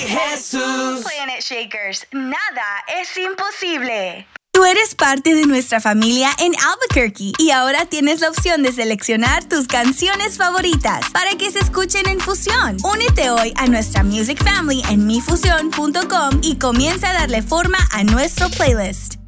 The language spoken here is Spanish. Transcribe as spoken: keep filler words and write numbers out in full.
Jesús. Planet Shakers, nada es imposible. Tú eres parte de nuestra familia en Albuquerque y ahora tienes la opción de seleccionar tus canciones favoritas para que se escuchen en Fusión. Únete hoy a nuestra Music Family en mi fusión punto com y comienza a darle forma a nuestro playlist.